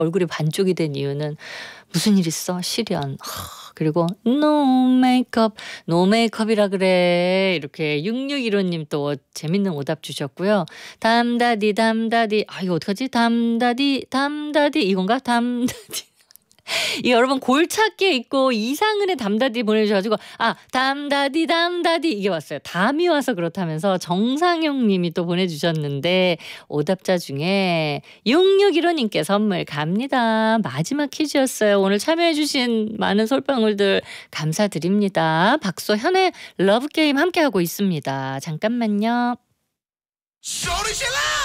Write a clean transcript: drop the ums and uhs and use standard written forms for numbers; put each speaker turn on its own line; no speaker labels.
얼굴이 반쪽이 된 이유는 무슨 일 있어? 실연. 그리고 no makeup, no makeup이라 그래. 이렇게 6615님 또 재밌는 오답 주셨고요. 담다디 담다디. 이거 어떡하지? 담다디 담다디 이건가? 담다디. 이 여러분 골찾기에 있고 이상은의 담다디 보내주셔가지고 담다디 담다디 이게 왔어요. 담이 와서 그렇다면서 정상용 님이 또 보내주셨는데 오답자 중에 6615님께 선물 갑니다. 마지막 퀴즈였어요. 오늘 참여해주신 많은 솔방울들 감사드립니다. 박소현의 러브게임 함께하고 있습니다. 잠깐만요. 소리 질러!